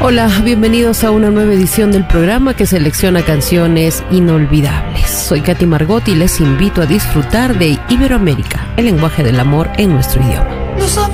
Hola, bienvenidos a una nueva edición del programa que selecciona canciones inolvidables. Soy Katy Margot y les invito a disfrutar de Iberoamérica, el lenguaje del amor en nuestro idioma. Nous sommes